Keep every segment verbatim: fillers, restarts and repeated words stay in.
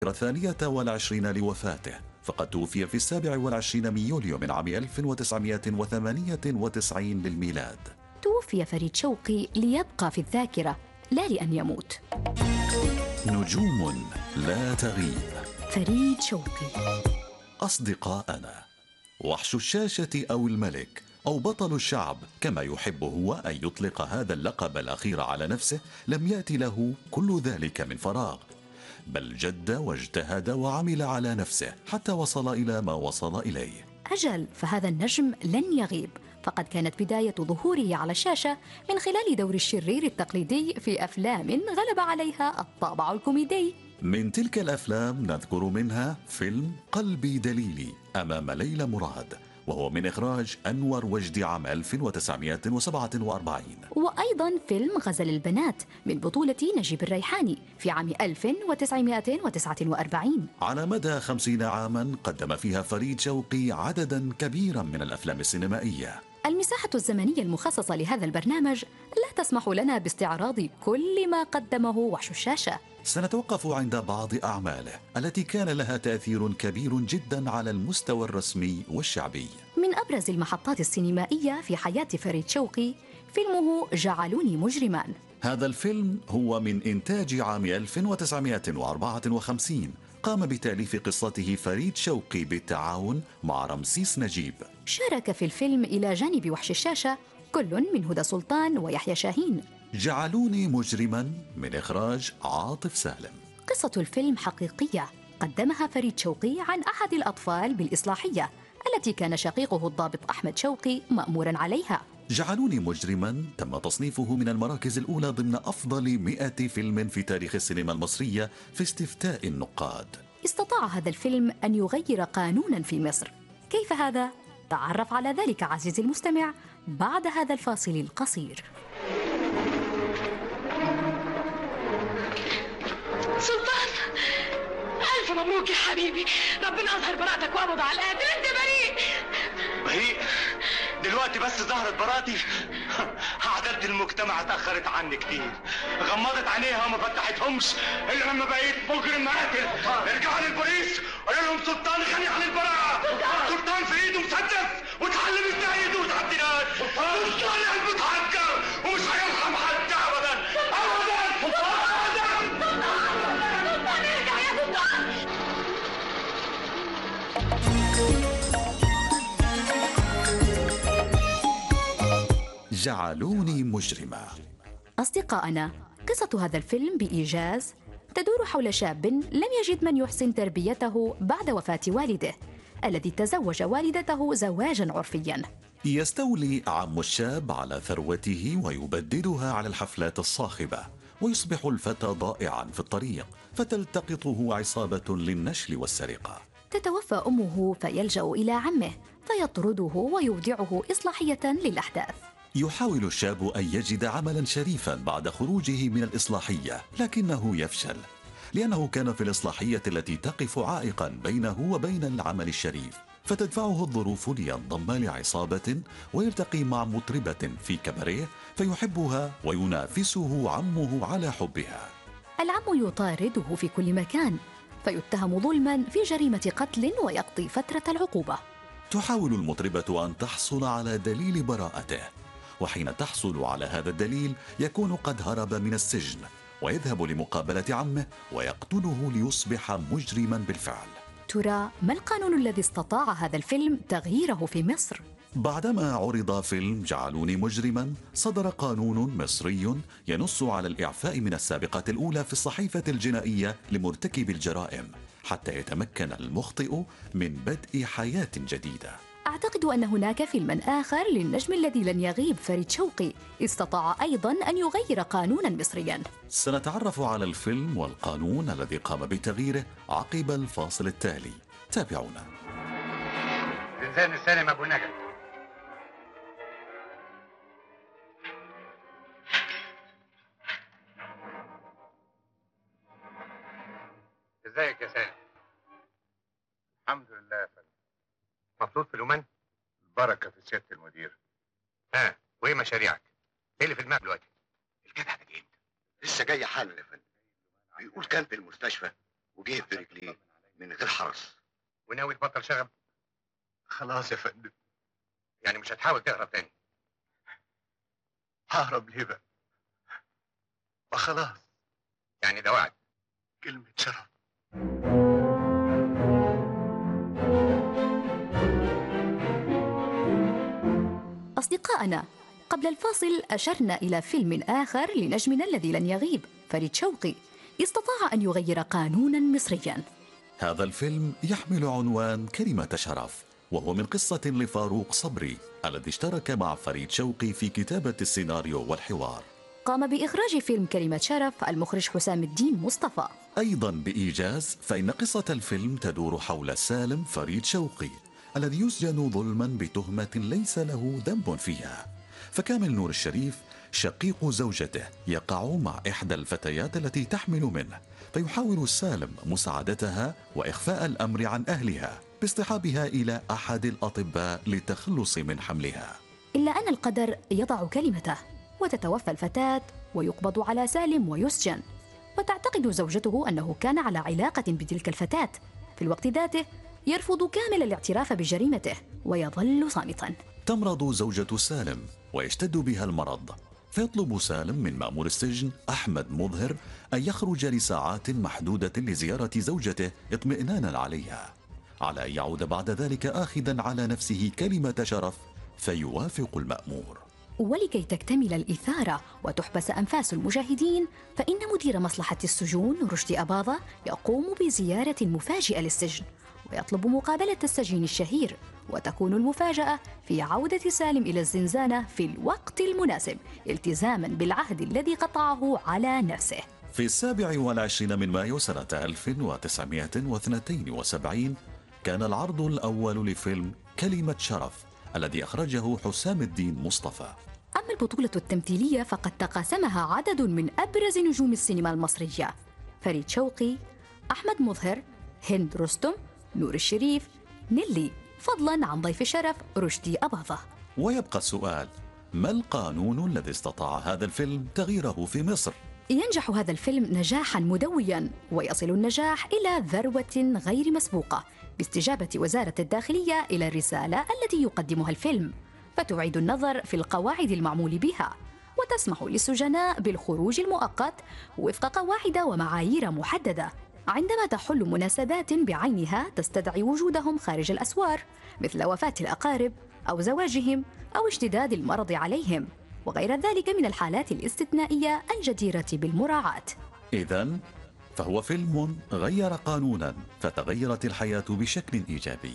الثانية والعشرين لوفاته، فقد توفي في السابع والعشرين من يوليو من عام ألف وتسعمائة وثمانية وتسعين للميلاد. توفي فريد شوقي ليبقى في الذاكرة لا لأن يموت. نجوم لا تغيب. فريد شوقي. أصدقاءنا، وحش الشاشة أو الملك أو بطل الشعب كما يحب هو أن يطلق هذا اللقب الأخير على نفسه، لم يأتي له كل ذلك من فراغ، بل جد واجتهد وعمل على نفسه حتى وصل إلى ما وصل إليه. أجل، فهذا النجم لن يغيب، فقد كانت بداية ظهوره على الشاشة من خلال دور الشرير التقليدي في أفلام غلب عليها الطابع الكوميدي. من تلك الأفلام نذكر منها فيلم قلبي دليلي أمام ليلى مراد، وهو من إخراج أنور وجدي عام ألف وتسعمائة وسبعة وأربعين، وأيضا فيلم غزل البنات من بطولة نجيب الريحاني في عام ألف وتسعمائة وتسعة وأربعين. على مدى خمسين عاما قدم فيها فريد شوقي عددا كبيرا من الأفلام السينمائية. المساحة الزمنية المخصصة لهذا البرنامج لا تسمح لنا باستعراض كل ما قدمه وحش الشاشة. سنتوقف عند بعض أعماله التي كان لها تأثير كبير جدا على المستوى الرسمي والشعبي. من أبرز المحطات السينمائية في حياة فريد شوقي فيلمه جعلوني مجرما. هذا الفيلم هو من إنتاج عام ألف وتسعمائة وأربعة وخمسين، قام بتأليف قصته فريد شوقي بالتعاون مع رمسيس نجيب. شارك في الفيلم إلى جانب وحش الشاشة كل من هدى سلطان ويحيى شاهين. جعلوني مجرما من إخراج عاطف سالم. قصة الفيلم حقيقية قدمها فريد شوقي عن أحد الأطفال بالإصلاحية التي كان شقيقه الضابط أحمد شوقي مأمورا عليها. جعلوني مجرما تم تصنيفه من المراكز الأولى ضمن أفضل مئة فيلم في تاريخ السينما المصرية في استفتاء النقاد. استطاع هذا الفيلم أن يغير قانونا في مصر. كيف هذا؟ تعرف على ذلك عزيزي المستمع بعد هذا الفاصل القصير. سلطان، ألف مبروك يا حبيبي، ربنا أظهر براءتك وقبض على القاتل، أنت بريء. بريء؟ دلوقتي بس ظهرت براءتي؟ عدد المجتمع اتأخرت عني كتير، غمضت عينيها وما فتحتهمش إلا لما بقيت مجرم قاتل. ارجعوا للبوليس قولوا لهم سلطان غني عن البراءة، سلطان في إيده مسدس وتعلم ازاي يدوس على الدينار، سلطان قلبه اتحجر ومش هيرحم حد أبدا أبدا أبدا. سلطان ارجع يا سلطان. جعلوني مجرما. أصدقائنا، قصة هذا الفيلم بإيجاز تدور حول شاب لم يجد من يحسن تربيته بعد وفاة والده الذي تزوج والدته زواجا عرفيا. يستولي عم الشاب على ثروته ويبددها على الحفلات الصاخبة، ويصبح الفتى ضائعا في الطريق، فتلتقطه عصابة للنشل والسرقة. تتوفى أمه فيلجأ إلى عمه فيطرده ويودعه إصلاحية للأحداث. يحاول الشاب أن يجد عملا شريفا بعد خروجه من الإصلاحية، لكنه يفشل لأنه كان في الإصلاحية التي تقف عائقا بينه وبين العمل الشريف، فتدفعه الظروف لينضم لعصابة ويلتقي مع مطربة في كباريه فيحبها وينافسه عمه على حبها. العم يطارده في كل مكان فيتهم ظلما في جريمة قتل ويقضي فترة العقوبة. تحاول المطربة أن تحصل على دليل براءته، وحين تحصل على هذا الدليل يكون قد هرب من السجن ويذهب لمقابلة عمه ويقتله ليصبح مجرما بالفعل. ترى ما القانون الذي استطاع هذا الفيلم تغييره في مصر؟ بعدما عرض فيلم جعلوني مجرما، صدر قانون مصري ينص على الإعفاء من السابقة الأولى في الصحيفة الجنائية لمرتكب الجرائم حتى يتمكن المخطئ من بدء حياة جديدة. أعتقد أن هناك فيلما آخر للنجم الذي لن يغيب فريد شوقي استطاع أيضا أن يغير قانونا مصريا. سنتعرف على الفيلم والقانون الذي قام بتغييره عقب الفاصل التالي. تابعونا. زنزان السينما أبو نجم. ازيك يا سالم؟ الحمد لله يا فندم. مبسوط في الأمان؟ البركة في سيادة المدير. ها، وإيه مشاريعك؟ إيه اللي في دماغك دلوقتي؟ الجدع ده جه امتى؟ لسه جاي حالا يا فندم. بيقول كان في المستشفى وجه برجليه من غير حرس. وناوي تبطل شغب؟ خلاص يا فندم. يعني مش هتحاول تهرب تاني؟ ههرب ليه بقى؟ ما خلاص. يعني ده وعد؟ كلمة شرف. أصدقائنا، قبل الفاصل أشرنا إلى فيلم آخر لنجمنا الذي لن يغيب فريد شوقي، استطاع أن يغير قانونا مصريا. هذا الفيلم يحمل عنوان كلمة شرف، وهو من قصة لفاروق صبري الذي اشترك مع فريد شوقي في كتابة السيناريو والحوار. قام بإخراج فيلم كلمة شرف المخرج حسام الدين مصطفى. أيضا بإيجاز، فإن قصة الفيلم تدور حول سالم فريد شوقي الذي يسجن ظلما بتهمة ليس له ذنب فيها. فكامل نور الشريف شقيق زوجته يقع مع إحدى الفتيات التي تحمل منه، فيحاول سالم مساعدتها وإخفاء الأمر عن أهلها باصطحابها إلى أحد الأطباء للتخلص من حملها. إلا أن القدر يضع كلمته وتتوفى الفتاة ويقبض على سالم ويسجن، وتعتقد زوجته أنه كان على علاقة بتلك الفتاة. في الوقت ذاته يرفض كامل الاعتراف بجريمته ويظل صامتا. تمرض زوجة سالم ويشتد بها المرض، فيطلب سالم من مأمور السجن أحمد مظهر أن يخرج لساعات محدودة لزيارة زوجته اطمئنانا عليها، على أن يعود بعد ذلك آخذا على نفسه كلمة شرف، فيوافق المأمور. ولكي تكتمل الإثارة وتحبس أنفاس المشاهدين، فإن مدير مصلحة السجون رشدي أباظة يقوم بزيارة مفاجئة للسجن ويطلب مقابلة السجين الشهير، وتكون المفاجأة في عودة سالم إلى الزنزانة في الوقت المناسب التزاما بالعهد الذي قطعه على نفسه. في السابع والعشرين من مايو سنة ألف وتسعمائة واثنين وسبعين كان العرض الأول لفيلم كلمة شرف الذي أخرجه حسام الدين مصطفى. أما البطولة التمثيلية فقد تقاسمها عدد من أبرز نجوم السينما المصرية: فريد شوقي، أحمد مظهر، هند رستم، نور الشريف، نيلي، فضلا عن ضيف الشرف رشدي أباظة. ويبقى السؤال: ما القانون الذي استطاع هذا الفيلم تغييره في مصر؟ ينجح هذا الفيلم نجاحا مدويا، ويصل النجاح إلى ذروة غير مسبوقة باستجابة وزارة الداخلية إلى الرسالة التي يقدمها الفيلم، فتعيد النظر في القواعد المعمول بها وتسمح للسجناء بالخروج المؤقت وفق قواعد ومعايير محددة عندما تحل مناسبات بعينها تستدعي وجودهم خارج الأسوار، مثل وفاة الأقارب أو زواجهم أو اشتداد المرض عليهم وغير ذلك من الحالات الاستثنائية الجديرة بالمراعاة. إذن فهو فيلم غير قانونا فتغيرت الحياة بشكل إيجابي.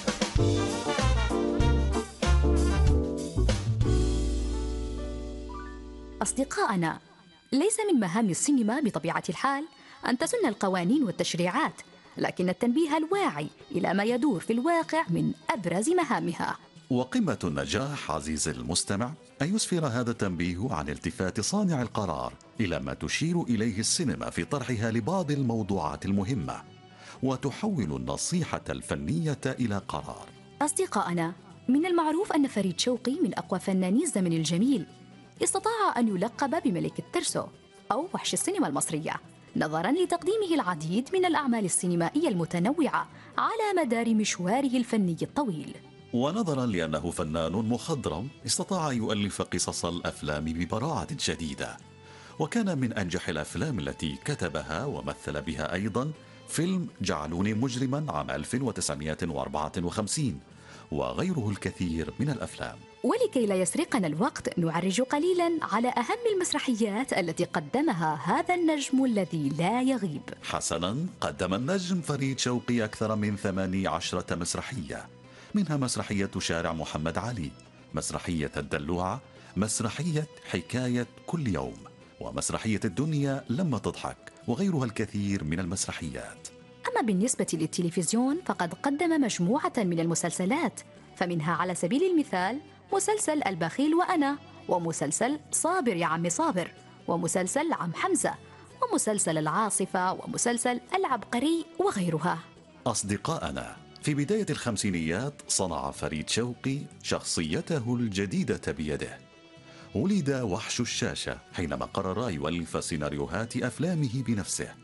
أصدقائنا، ليس من مهام السينما بطبيعة الحال أن تسن القوانين والتشريعات، لكن التنبيه الواعي إلى ما يدور في الواقع من أبرز مهامها. وقمة النجاح عزيزي المستمع أن يسفر هذا التنبيه عن التفات صانع القرار إلى ما تشير إليه السينما في طرحها لبعض الموضوعات المهمة، وتحول النصيحة الفنية إلى قرار. أصدقائنا، من المعروف أن فريد شوقي من أقوى فناني الزمن الجميل، استطاع أن يلقب بملك الترسو أو وحش السينما المصرية، نظراً لتقديمه العديد من الأعمال السينمائية المتنوعة على مدار مشواره الفني الطويل. ونظراً لأنه فنان مخضرم، استطاع أن يؤلف قصص الأفلام ببراعة شديدة، وكان من أنجح الأفلام التي كتبها ومثل بها أيضاً فيلم جعلوني مجرماً عام ألف وتسعمائة وأربعة وخمسين، وغيره الكثير من الأفلام. ولكي لا يسرقنا الوقت نعرج قليلاً على أهم المسرحيات التي قدمها هذا النجم الذي لا يغيب. حسناً، قدم النجم فريد شوقي أكثر من ثماني عشرة مسرحية، منها مسرحية شارع محمد علي، مسرحية الدلوعة، مسرحية حكاية كل يوم، ومسرحية الدنيا لما تضحك، وغيرها الكثير من المسرحيات. أما بالنسبة للتلفزيون فقد قدم مجموعة من المسلسلات، فمنها على سبيل المثال مسلسل البخيل وأنا، ومسلسل صابر يا عم صابر، ومسلسل عم حمزة، ومسلسل العاصفة، ومسلسل العبقري وغيرها. أصدقائنا، في بداية الخمسينيات صنع فريد شوقي شخصيته الجديدة بيده. ولد وحش الشاشة حينما قرر يؤلف سيناريوهات أفلامه بنفسه،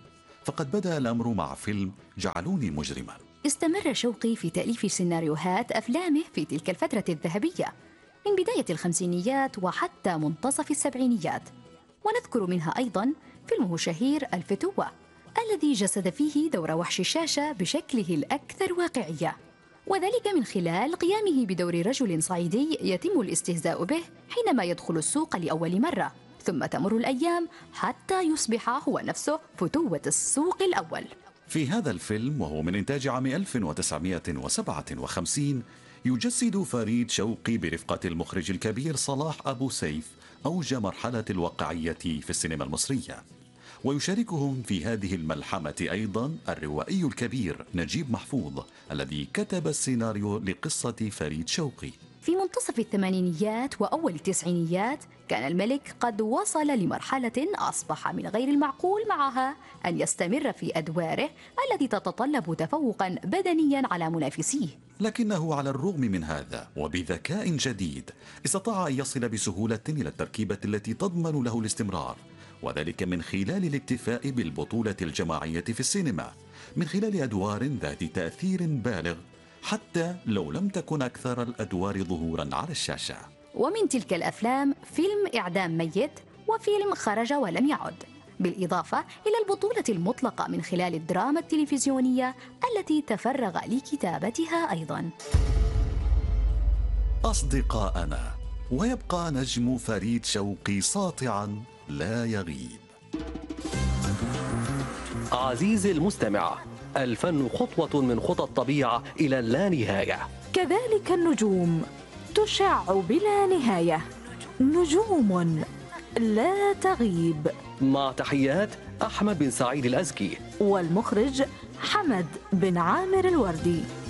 فقد بدأ الأمر مع فيلم جعلوني مجرما. استمر شوقي في تأليف سيناريوهات أفلامه في تلك الفترة الذهبية من بداية الخمسينيات وحتى منتصف السبعينيات، ونذكر منها أيضاً فيلمه الشهير الفتوة الذي جسد فيه دور وحش الشاشة بشكله الأكثر واقعية، وذلك من خلال قيامه بدور رجل صعيدي يتم الاستهزاء به حينما يدخل السوق لأول مرة، ثم تمر الأيام حتى يصبح هو نفسه فتوة السوق الأول. في هذا الفيلم، وهو من إنتاج عام ألف وتسعمائة وسبعة وخمسين، يجسد فريد شوقي برفقة المخرج الكبير صلاح أبو سيف أوج مرحلة الواقعية في السينما المصرية، ويشاركهم في هذه الملحمة أيضا الروائي الكبير نجيب محفوظ الذي كتب السيناريو لقصة فريد شوقي. في منتصف الثمانينيات وأول التسعينيات كان الملك قد وصل لمرحلة أصبح من غير المعقول معها أن يستمر في أدواره التي تتطلب تفوقا بدنيا على منافسيه، لكنه على الرغم من هذا وبذكاء جديد استطاع أن يصل بسهولة إلى التركيبة التي تضمن له الاستمرار، وذلك من خلال الاكتفاء بالبطولة الجماعية في السينما من خلال أدوار ذات تأثير بالغ حتى لو لم تكن أكثر الأدوار ظهوراً على الشاشة. ومن تلك الأفلام فيلم إعدام ميت وفيلم خرج ولم يعد، بالإضافة إلى البطولة المطلقة من خلال الدراما التلفزيونية التي تفرغ لكتابتها أيضاً. أصدقاءنا، ويبقى نجم فريد شوقي ساطعاً لا يغيب. عزيزي المستمع، الفن خطوة من خطى الطبيعة إلى اللانهاية، كذلك النجوم تشع بلا نهاية، نجوم لا تغيب. مع تحيات أحمد بن سعيد الأزكي والمخرج حمد بن عامر الوردي.